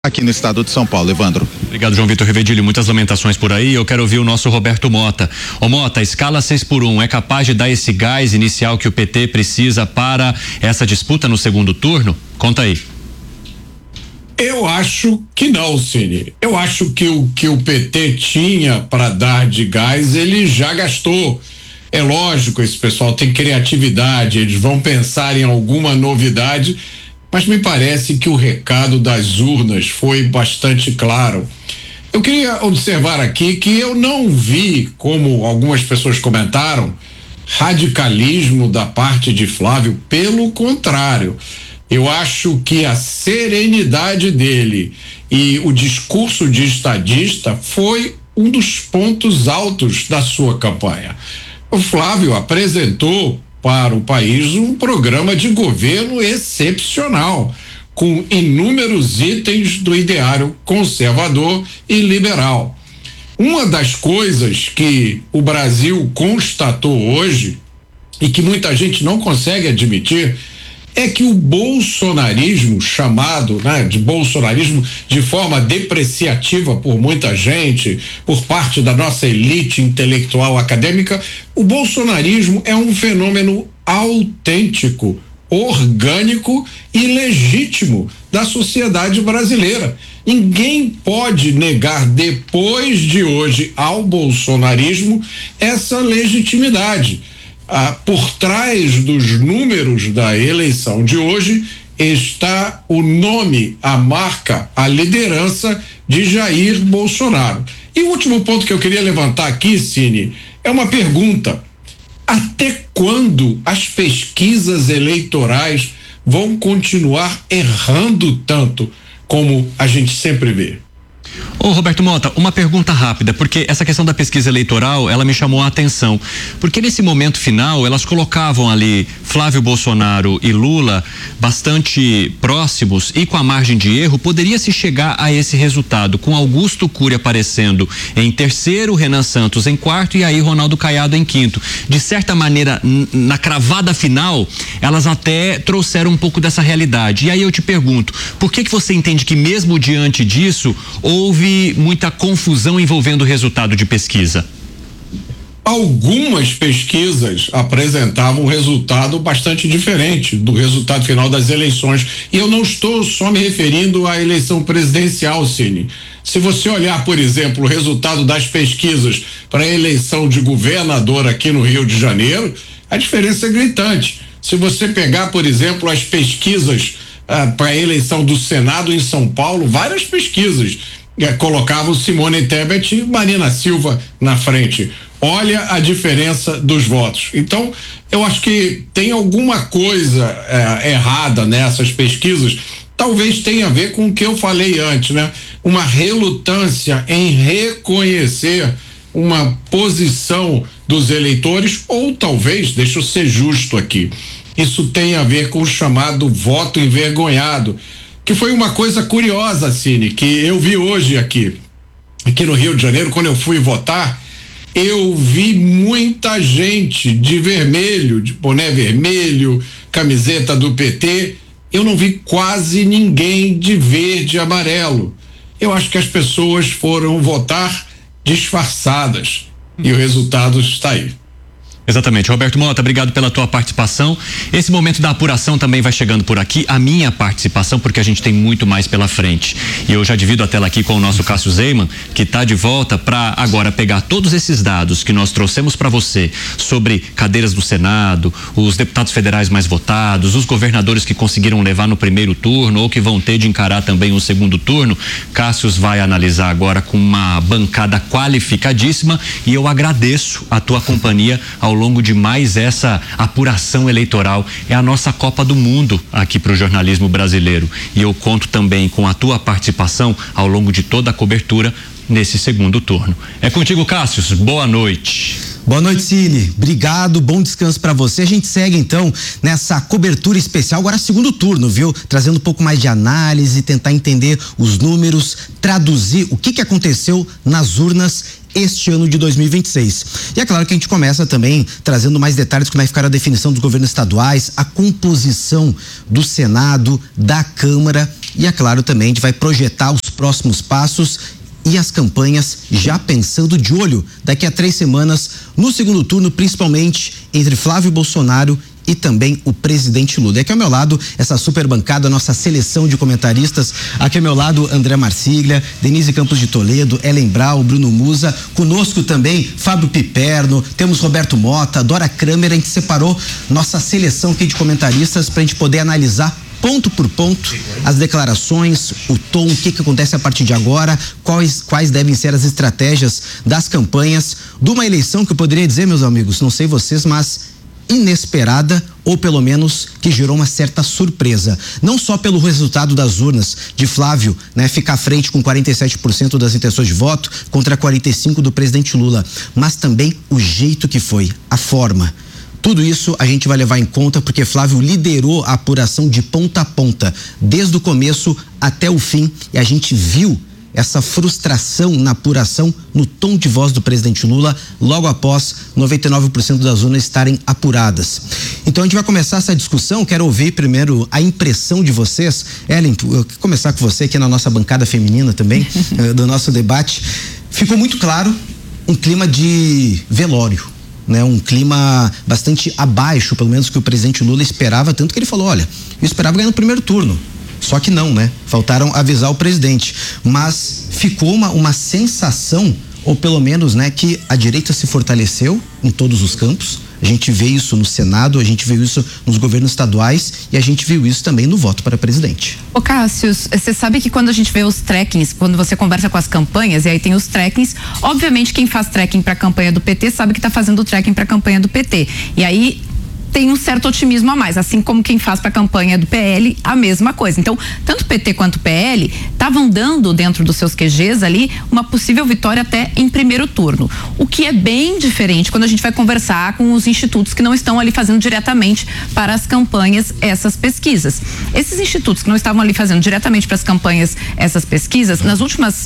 aqui no estado de São Paulo. Evandro. Obrigado, João Vitor Revedilho. Muitas lamentações por aí. Eu quero ouvir o nosso Roberto Mota. Ô Mota, a escala 6x1 é capaz de dar esse gás inicial que o PT precisa para essa disputa no segundo turno? Conta aí. Eu acho que não, Cine. Eu acho que o que o PT tinha para dar de gás, ele já gastou. É lógico, esse pessoal tem criatividade, eles vão pensar em alguma novidade, mas me parece que o recado das urnas foi bastante claro. Eu queria observar aqui que eu não vi, como algumas pessoas comentaram, radicalismo da parte de Flávio. Pelo contrário, eu acho que a serenidade dele e o discurso de estadista foi um dos pontos altos da sua campanha. O Flávio apresentou para o país um programa de governo excepcional, com inúmeros itens do ideário conservador e liberal. Uma das coisas que o Brasil constatou hoje, e que muita gente não consegue admitir, é que o bolsonarismo, chamado, de bolsonarismo de forma depreciativa por muita gente, por parte da nossa elite intelectual acadêmica, o bolsonarismo é um fenômeno autêntico, orgânico e legítimo da sociedade brasileira. Ninguém pode negar depois de hoje ao bolsonarismo essa legitimidade. Por trás dos números da eleição de hoje está o nome, a marca, a liderança de Jair Bolsonaro. E o último ponto que eu queria levantar aqui, Cine, é uma pergunta: até quando as pesquisas eleitorais vão continuar errando tanto como a gente sempre vê? Ô Roberto Mota, uma pergunta rápida, porque essa questão da pesquisa eleitoral, ela me chamou a atenção, porque nesse momento final elas colocavam ali Flávio Bolsonaro e Lula bastante próximos e com a margem de erro poderia se chegar a esse resultado, com Augusto Cury aparecendo em terceiro, Renan Santos em quarto e aí Ronaldo Caiado em quinto. De certa maneira, na cravada final, elas até trouxeram um pouco dessa realidade. E aí eu te pergunto, por que você entende que mesmo diante disso houve muita confusão envolvendo o resultado de pesquisa? Algumas pesquisas apresentavam um resultado bastante diferente do resultado final das eleições. E eu não estou só me referindo à eleição presidencial, Cine. Se você olhar, por exemplo, o resultado das pesquisas para a eleição de governador aqui no Rio de Janeiro, a diferença é gritante. Se você pegar, por exemplo, as pesquisas para a eleição do Senado em São Paulo, várias pesquisas colocavam Simone Tebet e Marina Silva na frente. Olha a diferença dos votos. Então, eu acho que tem alguma coisa errada nessas pesquisas. Talvez tenha a ver com o que eu falei antes, uma relutância em reconhecer uma posição dos eleitores, ou talvez, deixa eu ser justo aqui, isso tem a ver com o chamado voto envergonhado, que foi uma coisa curiosa, Cine, que eu vi hoje aqui no Rio de Janeiro. Quando eu fui votar, eu vi muita gente de vermelho, de boné vermelho, camiseta do PT. Eu não vi quase ninguém de verde e amarelo. Eu acho que as pessoas foram votar disfarçadas e o resultado está aí. Exatamente. Roberto Mota, obrigado pela tua participação. Esse momento da apuração também vai chegando por aqui. A minha participação, porque a gente tem muito mais pela frente. E eu já divido a tela aqui com o nosso Cássio Zeiman, que está de volta para agora pegar todos esses dados que nós trouxemos para você sobre cadeiras do Senado, os deputados federais mais votados, os governadores que conseguiram levar no primeiro turno ou que vão ter de encarar também o segundo turno. Cássio vai analisar agora com uma bancada qualificadíssima e eu agradeço a tua companhia ao longo de mais essa apuração eleitoral. É a nossa Copa do Mundo aqui para o jornalismo brasileiro e eu conto também com a tua participação ao longo de toda a cobertura nesse segundo turno. É contigo, Cássio. Boa noite. Boa noite, Cine. Obrigado, bom descanso para você. A gente segue então nessa cobertura especial, agora segundo turno, viu? Trazendo um pouco mais de análise, tentar entender os números, traduzir o que aconteceu nas urnas este ano de 2026. E é claro que a gente começa também trazendo mais detalhes, como é que ficaram a definição dos governos estaduais, a composição do Senado, da Câmara e, é claro, também a gente vai projetar os próximos passos e as campanhas já pensando de olho daqui a 3 semanas no segundo turno, principalmente entre Flávio Bolsonaro e também o presidente Lula. E aqui ao meu lado, essa super bancada, nossa seleção de comentaristas. Aqui ao meu lado, André Marsiglia, Denise Campos de Toledo, Ellen Brau, Bruno Musa. Conosco também, Fábio Piperno, temos Roberto Mota, Dora Kramer. A gente separou nossa seleção aqui de comentaristas para a gente poder analisar ponto por ponto as declarações, o tom, o que acontece a partir de agora, quais devem ser as estratégias das campanhas de uma eleição que eu poderia dizer, meus amigos, não sei vocês, mas inesperada, ou pelo menos que gerou uma certa surpresa, não só pelo resultado das urnas de Flávio, né, ficar à frente com 47% das intenções de voto contra 45% do presidente Lula, mas também o jeito que foi, a forma. Tudo isso a gente vai levar em conta porque Flávio liderou a apuração de ponta a ponta, desde o começo até o fim, e a gente viu essa frustração na apuração, no tom de voz do presidente Lula, logo após 99% das urnas estarem apuradas. Então a gente vai começar essa discussão. Quero ouvir primeiro a impressão de vocês. Ellen, eu quero começar com você aqui na nossa bancada feminina também, do nosso debate. Ficou muito claro um clima de velório, né? Um clima bastante abaixo, pelo menos, que o presidente Lula esperava, tanto que ele falou, olha, eu esperava ganhar no primeiro turno. Só que não, né? Faltaram avisar o presidente. Mas ficou uma sensação, ou pelo menos, né, que a direita se fortaleceu em todos os campos. A gente vê isso no Senado, a gente viu isso nos governos estaduais e a gente viu isso também no voto para presidente. Ô Cássius, você sabe que quando a gente vê os trackings, quando você conversa com as campanhas, e aí tem os trackings, obviamente quem faz tracking para a campanha do PT sabe que está fazendo tracking para a campanha do PT. E aí tem um certo otimismo a mais, assim como quem faz para a campanha do PL, a mesma coisa. Então, tanto o PT quanto o PL estavam dando dentro dos seus QGs ali uma possível vitória até em primeiro turno. O que é bem diferente quando a gente vai conversar com os institutos que não estão ali fazendo diretamente para as campanhas essas pesquisas. Esses institutos que não estavam ali fazendo diretamente para as campanhas essas pesquisas, nas últimas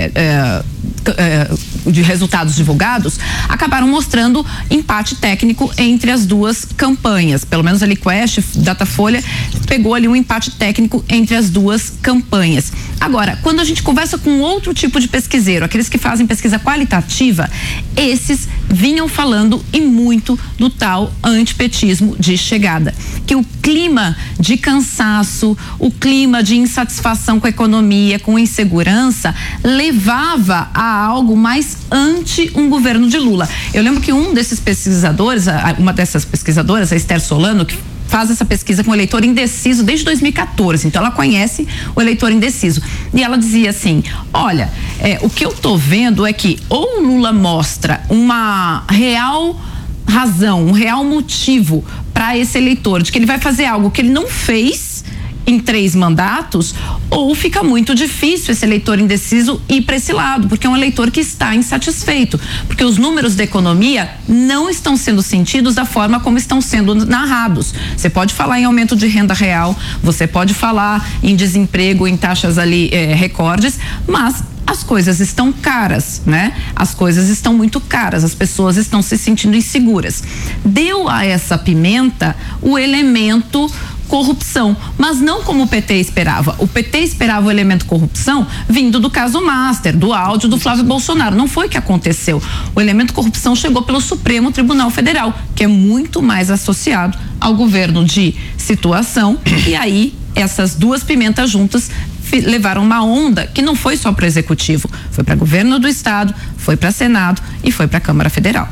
de resultados divulgados, acabaram mostrando empate técnico entre as duas campanhas. Pelo menos ali Quest, Datafolha, pegou ali um empate técnico entre as duas campanhas. Agora, quando a gente conversa com outro tipo de pesquiseiro, aqueles que fazem pesquisa qualitativa, esses vinham falando e muito do tal antipetismo de chegada. Que o clima de cansaço, o clima de insatisfação com a economia, com insegurança, levava a algo mais anti um governo de Lula. Eu lembro que um desses pesquisadores, uma dessas pesquisadoras, a Esther Solano, que faz essa pesquisa com o eleitor indeciso desde 2014, então ela conhece o eleitor indeciso, e ela dizia assim, olha, o que eu tô vendo é que ou o Lula mostra uma real razão, um real motivo para esse eleitor, de que ele vai fazer algo que ele não fez em 3 mandatos, ou fica muito difícil esse eleitor indeciso ir para esse lado, porque é um eleitor que está insatisfeito, porque os números da economia não estão sendo sentidos da forma como estão sendo narrados. Você pode falar em aumento de renda real, você pode falar em desemprego, em taxas ali recordes, mas as coisas estão caras, né? As coisas estão muito caras, as pessoas estão se sentindo inseguras. Deu a essa pimenta o elemento corrupção, mas não como o PT esperava. O PT esperava o elemento corrupção vindo do caso Master, do áudio do Flávio Bolsonaro. Não foi o que aconteceu. O elemento corrupção chegou pelo Supremo Tribunal Federal, que é muito mais associado ao governo de situação, e aí essas duas pimentas juntas levaram uma onda que não foi só para o Executivo, foi para governo do Estado, foi para Senado e foi para a Câmara Federal.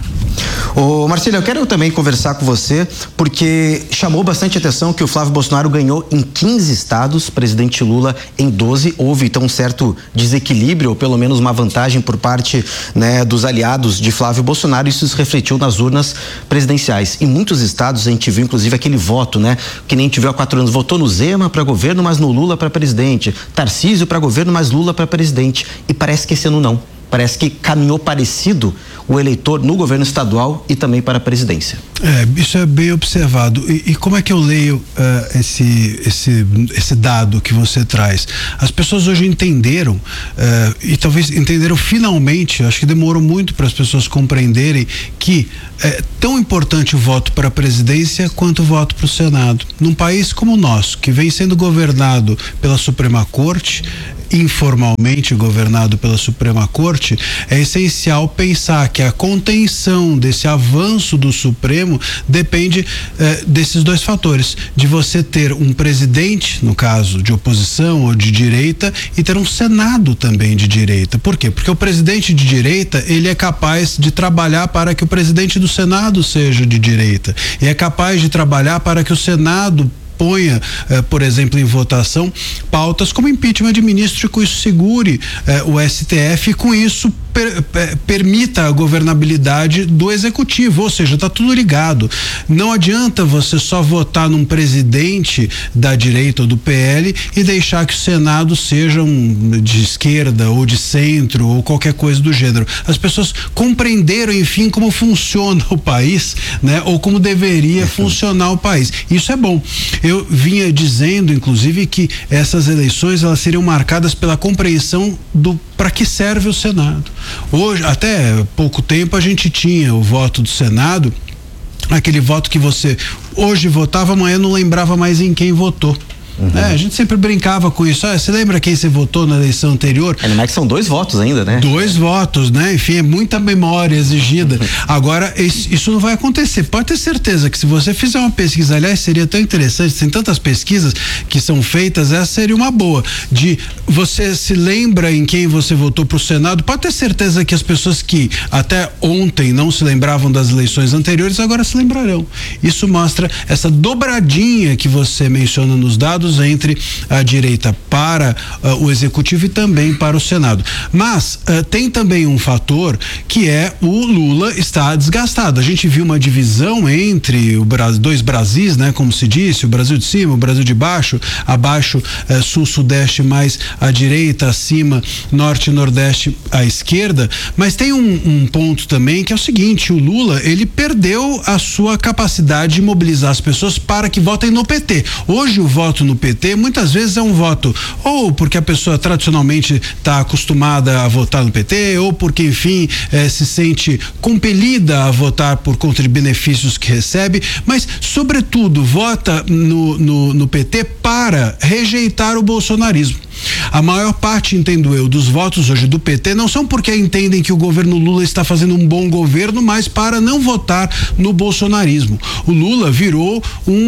Ô Marcília, eu quero também conversar com você, porque chamou bastante atenção que o Flávio Bolsonaro ganhou em 15 estados, presidente Lula em 12, houve então um certo desequilíbrio, ou pelo menos uma vantagem por parte, né, dos aliados de Flávio Bolsonaro, isso se refletiu nas urnas presidenciais. Em muitos estados a gente viu inclusive aquele voto, né, que nem a gente viu há 4 anos, votou no Zema para governo, mas no Lula para presidente, Tarcísio para governo, mas Lula para presidente, e parece que esse ano não. Parece que caminhou parecido o eleitor no governo estadual e também para a presidência. Isso é bem observado. E como é que eu leio esse dado que você traz? As pessoas hoje entenderam, e talvez entenderam finalmente, acho que demorou muito para as pessoas compreenderem que é tão importante o voto para a presidência quanto o voto para o Senado. Num país como o nosso, que vem sendo governado pela Suprema Corte, informalmente governado pela Suprema Corte, é essencial pensar que a contenção desse avanço do Supremo depende desses dois fatores, de você ter um presidente, no caso de oposição ou de direita, e ter um Senado também de direita. Por quê? Porque o presidente de direita, ele é capaz de trabalhar para que o presidente do Senado seja de direita, e é capaz de trabalhar para que o Senado ponha, por exemplo, em votação pautas como impeachment de ministro, e com isso segure o STF, e com isso permita a governabilidade do executivo, ou seja, está tudo ligado. Não adianta você só votar num presidente da direita ou do PL e deixar que o Senado seja de esquerda ou de centro ou qualquer coisa do gênero. As pessoas compreenderam, enfim, como funciona o país, né? Ou como deveria funcionar o país. Isso é bom. Eu vinha dizendo, inclusive, que essas eleições elas seriam marcadas pela compreensão do para que serve o Senado. Hoje, até pouco tempo, a gente tinha o voto do Senado, aquele voto que você hoje votava, amanhã não lembrava mais em quem votou. A gente sempre brincava com isso. Você lembra quem você votou na eleição anterior? Não é que são 2 votos ainda, né? 2 votos, né? Enfim, é muita memória exigida. Agora, isso não vai acontecer. Pode ter certeza que se você fizer uma pesquisa, aliás, seria tão interessante, tem tantas pesquisas que são feitas, essa seria uma boa, de você se lembra em quem você votou pro Senado. Pode ter certeza que as pessoas que até ontem não se lembravam das eleições anteriores, agora se lembrarão. Isso mostra essa dobradinha que você menciona nos dados entre a direita para o executivo e também para o Senado. Mas tem também um fator que é o Lula está desgastado. A gente viu uma divisão entre dois Brasis, né? Como se disse, o Brasil de cima, o Brasil de baixo, abaixo sul, sudeste mais à direita, acima norte e nordeste à esquerda. Mas tem um ponto também que é o seguinte: o Lula, ele perdeu a sua capacidade de mobilizar as pessoas para que votem no PT. Hoje o voto no PT muitas vezes é um voto ou porque a pessoa tradicionalmente está acostumada a votar no PT, ou porque, enfim, se sente compelida a votar por conta de benefícios que recebe, mas sobretudo vota no PT para rejeitar o bolsonarismo. A maior parte, entendo eu, dos votos hoje do PT não são porque entendem que o governo Lula está fazendo um bom governo, mas para não votar no bolsonarismo. O Lula virou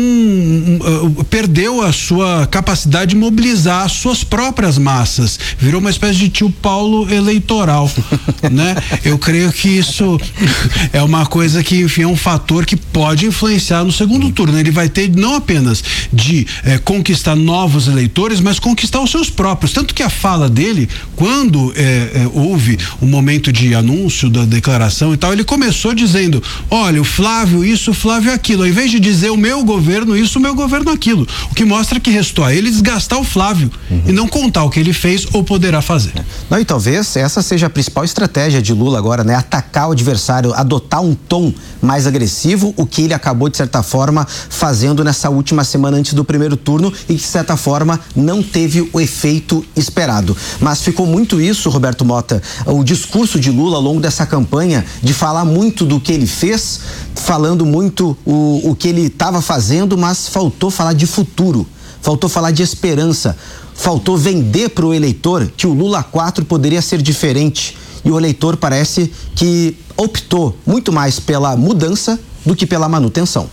perdeu a sua capacidade de mobilizar as suas próprias massas, virou uma espécie de tio Paulo eleitoral, né? Eu creio que isso é uma coisa que, enfim, é um fator que pode influenciar no segundo turno. Ele vai ter não apenas de conquistar novos eleitores, mas conquistar os seus próprios, tanto que a fala dele, quando houve um momento de anúncio da declaração e tal, ele começou dizendo: olha, o Flávio isso, o Flávio aquilo, ao invés de dizer o meu governo isso, o meu governo aquilo, o que mostra que restou a ele desgastar o Flávio e não contar o que ele fez ou poderá fazer. Não, e talvez essa seja a principal estratégia de Lula agora, né? Atacar o adversário, adotar um tom mais agressivo, o que ele acabou de certa forma fazendo nessa última semana antes do primeiro turno e que de certa forma não teve o efeito esperado. Mas ficou muito isso, Roberto Mota, o discurso de Lula ao longo dessa campanha, de falar muito do que ele fez, falando muito o que ele estava fazendo, mas faltou falar de futuro, faltou falar de esperança, faltou vender para o eleitor que o Lula 4 poderia ser diferente. E o eleitor parece que optou muito mais pela mudança do que pela manutenção.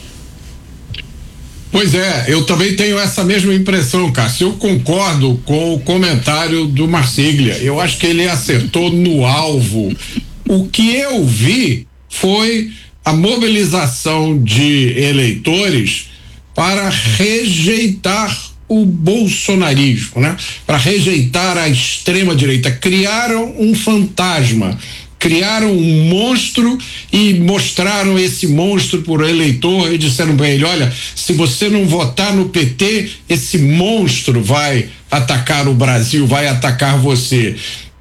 Pois é, eu também tenho essa mesma impressão, Cássio. Eu concordo com o comentário do Marsiglia. Eu acho que ele acertou no alvo. O que eu vi foi a mobilização de eleitores para rejeitar o bolsonarismo, né? Para rejeitar a extrema-direita. Criaram um fantasma, criaram um monstro e mostraram esse monstro para o eleitor e disseram para ele: olha, se você não votar no PT, esse monstro vai atacar o Brasil, vai atacar você.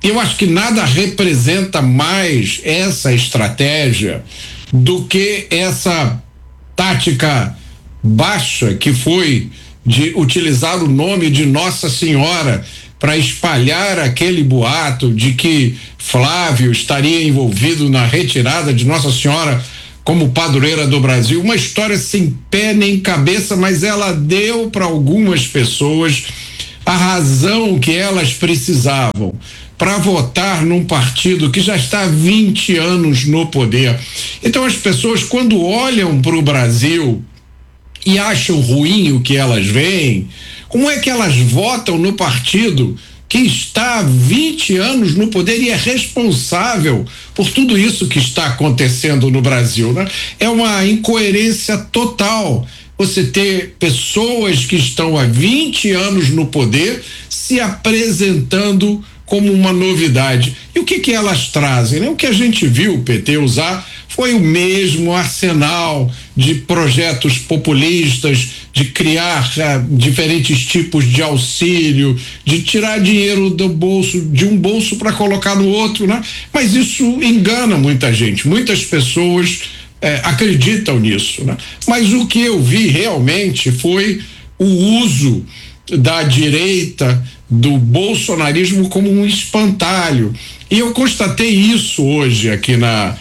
Eu acho que nada representa mais essa estratégia do que essa tática baixa que foi de utilizar o nome de Nossa Senhora para espalhar aquele boato de que Flávio estaria envolvido na retirada de Nossa Senhora como padroeira do Brasil. Uma história sem pé nem cabeça, mas ela deu para algumas pessoas a razão que elas precisavam para votar num partido que já está há 20 anos no poder. Então as pessoas, quando olham para o Brasil e acham ruim o que elas veem, como é que elas votam no partido que está há 20 anos no poder e é responsável por tudo isso que está acontecendo no Brasil, né? É uma incoerência total você ter pessoas que estão há 20 anos no poder se apresentando como uma novidade. E o que elas trazem, né? O que a gente viu o PT usar foi o mesmo arsenal de projetos populistas, de criar diferentes tipos de auxílio, de tirar dinheiro do bolso, de um bolso para colocar no outro, né? Mas isso engana muita gente, muitas pessoas acreditam nisso, né? Mas o que eu vi realmente foi o uso da direita, do bolsonarismo como um espantalho. E eu constatei isso hoje aqui na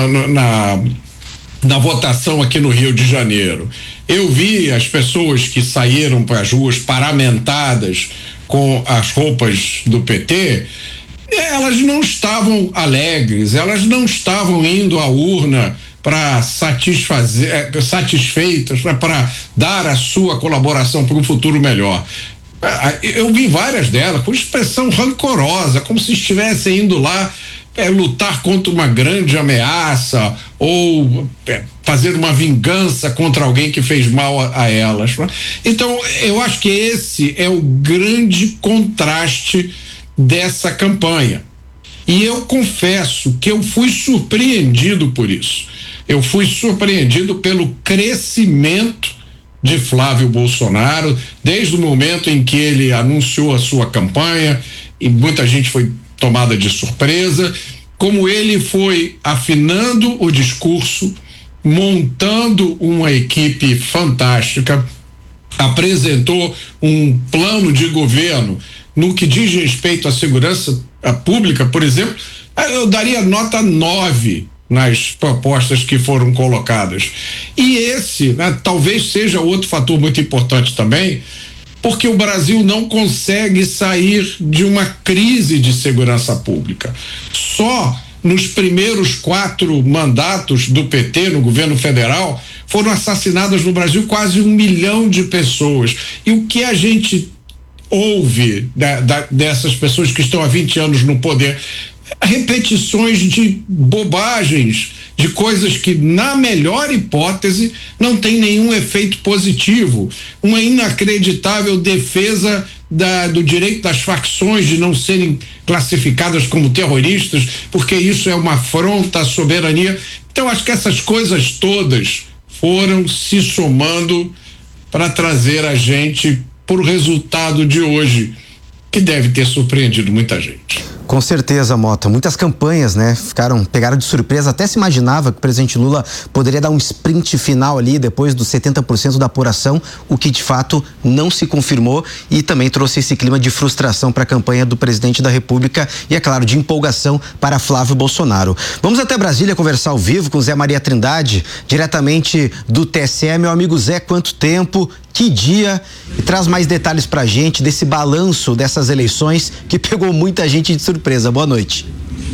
votação aqui no Rio de Janeiro. Eu vi as pessoas que saíram para as ruas paramentadas com as roupas do PT, elas não estavam alegres, elas não estavam indo à urna para satisfeitas, né, para dar a sua colaboração para um futuro melhor. Eu vi várias delas com expressão rancorosa, como se estivessem indo lá lutar contra uma grande ameaça ou fazer uma vingança contra alguém que fez mal a elas, né? Então, eu acho que esse é o grande contraste dessa campanha. E eu confesso que eu fui surpreendido por isso. Eu fui surpreendido pelo crescimento de Flávio Bolsonaro, desde o momento em que ele anunciou a sua campanha, e muita gente foi tomada de surpresa, como ele foi afinando o discurso, montando uma equipe fantástica, apresentou um plano de governo no que diz respeito à segurança pública, por exemplo. Eu daria nota 9 nas propostas que foram colocadas. E esse, né, talvez seja outro fator muito importante também, porque o Brasil não consegue sair de uma crise de segurança pública. Só nos primeiros 4 mandatos do PT no governo federal foram assassinadas no Brasil quase 1 milhão de pessoas. E o que a gente ouve dessas pessoas que estão há 20 anos no poder? Repetições de bobagens, de coisas que, na melhor hipótese, não tem nenhum efeito positivo. Uma inacreditável defesa do direito das facções de não serem classificadas como terroristas, porque isso é uma afronta à soberania. Então, acho que essas coisas todas foram se somando para trazer a gente para o resultado de hoje, que deve ter surpreendido muita gente. Com certeza, Mota. Muitas campanhas, né, pegaram de surpresa. Até se imaginava que o presidente Lula poderia dar um sprint final ali depois dos 70% da apuração, o que de fato não se confirmou e também trouxe esse clima de frustração para a campanha do presidente da República e, é claro, de empolgação para Flávio Bolsonaro. Vamos até Brasília conversar ao vivo com Zé Maria Trindade, diretamente do TSE. Meu amigo Zé, quanto tempo, que dia, e traz mais detalhes pra gente desse balanço dessas eleições que pegou muita gente de surpresa. Boa noite.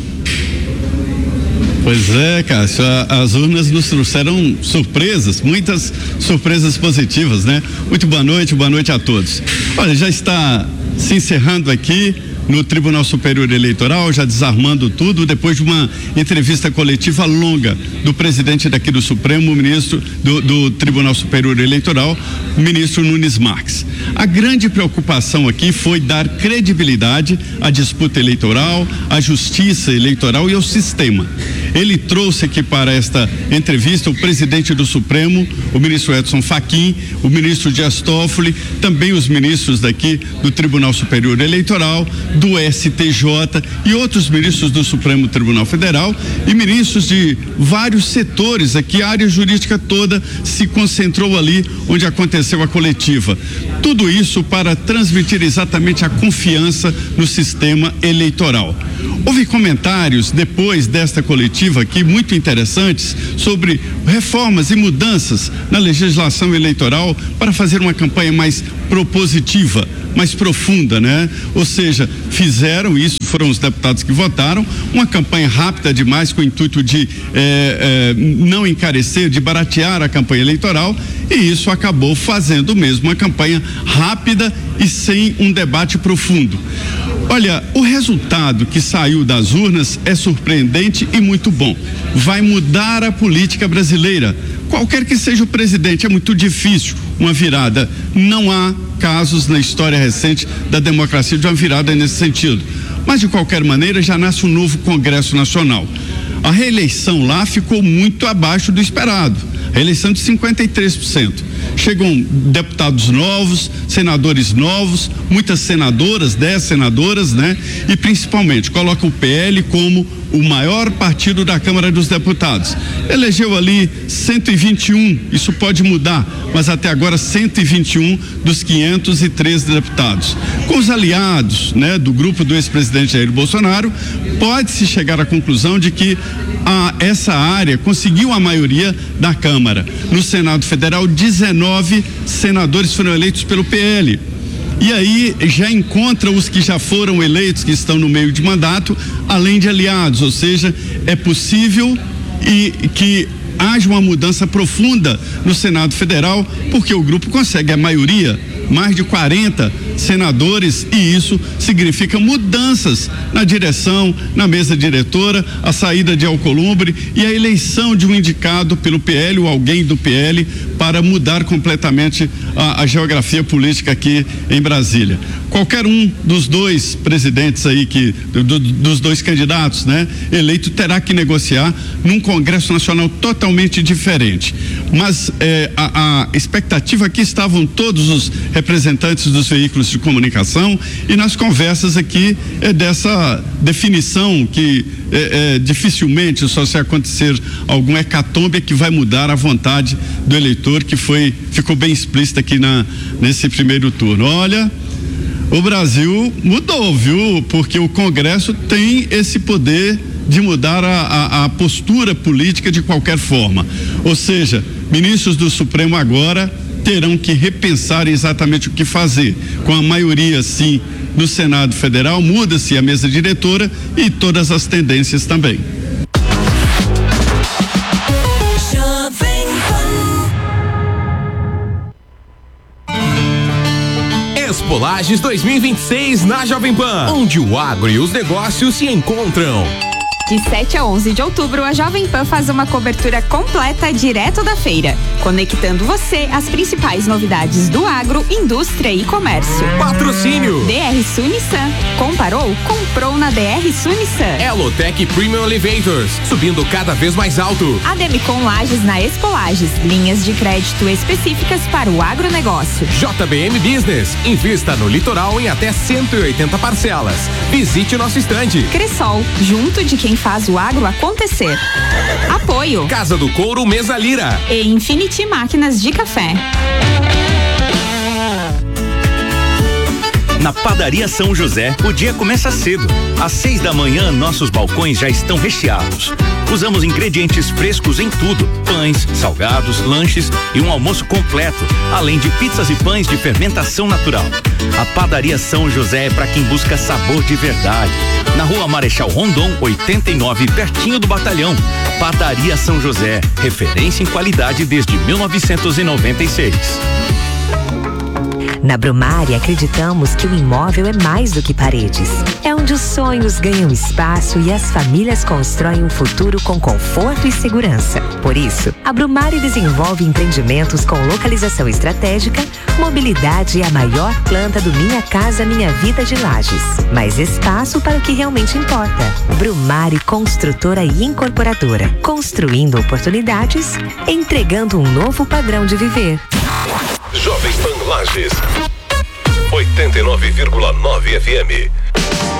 Pois é, Cássio, as urnas nos trouxeram surpresas, muitas surpresas positivas, né? Muito boa noite a todos. Olha, já está se encerrando aqui no Tribunal Superior Eleitoral, já desarmando tudo, depois de uma entrevista coletiva longa do presidente daqui do Supremo, o ministro do Tribunal Superior Eleitoral, o ministro Nunes Marques. A grande preocupação aqui foi dar credibilidade à disputa eleitoral, à justiça eleitoral e ao sistema. Ele trouxe aqui para esta entrevista o presidente do Supremo, o ministro Edson Fachin, o ministro Dias Toffoli, também os ministros daqui do Tribunal Superior Eleitoral, do STJ e outros ministros do Supremo Tribunal Federal e ministros de vários setores aqui, a área jurídica toda se concentrou ali onde aconteceu a coletiva. Tudo isso para transmitir exatamente a confiança no sistema eleitoral. Houve comentários depois desta coletiva aqui muito interessantes sobre reformas e mudanças na legislação eleitoral para fazer uma campanha mais propositiva, mais profunda, né? Ou seja, fizeram isso, foram os deputados que votaram, uma campanha rápida demais com o intuito de não encarecer, de baratear a campanha eleitoral, e isso acabou fazendo mesmo uma campanha rápida e sem um debate profundo. Olha, o resultado que saiu das urnas é surpreendente e muito bom. Vai mudar a política brasileira. Qualquer que seja o presidente, é muito difícil uma virada. Não há casos na história recente da democracia de uma virada nesse sentido. Mas, de qualquer maneira, já nasce um novo Congresso Nacional. A reeleição lá ficou muito abaixo do esperado. Reeleição de 53%. Chegam deputados novos, senadores novos, muitas senadoras, 10 senadoras, né? E principalmente coloca o PL como o maior partido da Câmara dos Deputados. Elegeu ali 121, isso pode mudar, mas até agora 121 dos 513 deputados. Com os aliados, né, do grupo do ex-presidente Jair Bolsonaro, pode-se chegar à conclusão de que essa área conseguiu a maioria da Câmara. No Senado Federal, 19 senadores foram eleitos pelo PL. E aí já encontra os que já foram eleitos, que estão no meio de mandato, além de aliados, ou seja, é possível que haja uma mudança profunda no Senado Federal, porque o grupo consegue a maioria, mais de 40 senadores, e isso significa mudanças na direção, na mesa diretora, a saída de Alcolumbre e a eleição de um indicado pelo PL ou alguém do PL para mudar completamente a geografia política aqui em Brasília. Qualquer um dos dois presidentes aí dos dois candidatos, né, eleito, terá que negociar num Congresso Nacional totalmente diferente. Mas a expectativa aqui estavam todos os representantes dos veículos de comunicação e nas conversas aqui dessa definição que dificilmente só se acontecer algum hecatombe que vai mudar a vontade do eleitor, que ficou bem explícita aqui nesse primeiro turno. Olha, o Brasil mudou, viu? Porque o Congresso tem esse poder de mudar a postura política de qualquer forma. Ou seja, ministros do Supremo agora terão que repensar exatamente o que fazer. Com a maioria, sim, no Senado Federal, muda-se a mesa diretora e todas as tendências também. Expo Lages 2026 na Jovem Pan, onde o agro e os negócios se encontram. De 7 a 11 de outubro, a Jovem Pan faz uma cobertura completa direto da feira, conectando você às principais novidades do agro, indústria e comércio. Patrocínio DR Sul Nissan. Comparou? Comprou na DR Sul Nissan. Elotec Premium Elevators, subindo cada vez mais alto. Ademicon Lages na Expo Lages, linhas de crédito específicas para o agronegócio. JBM Business, invista no litoral em até 180 parcelas. Visite nosso estande. Cressol, junto de quem faz o agro acontecer. Apoio Casa do Couro Mesa Lira e Infinity Máquinas de Café. Na Padaria São José, o dia começa cedo. Às 6 da manhã, nossos balcões já estão recheados. Usamos ingredientes frescos em tudo: pães, salgados, lanches e um almoço completo, além de pizzas e pães de fermentação natural. A Padaria São José é para quem busca sabor de verdade. Na Rua Marechal Rondon, 89, pertinho do Batalhão. Padaria São José, referência em qualidade desde 1996. Na Brumari, acreditamos que o imóvel é mais do que paredes. É onde os sonhos ganham espaço e as famílias constroem um futuro com conforto e segurança. Por isso, a Brumari desenvolve empreendimentos com localização estratégica, mobilidade e a maior planta do Minha Casa Minha Vida de Lages. Mais espaço para o que realmente importa. Brumari Construtora e Incorporadora. Construindo oportunidades, entregando um novo padrão de viver. Jovem Pan Lages 89,9 FM.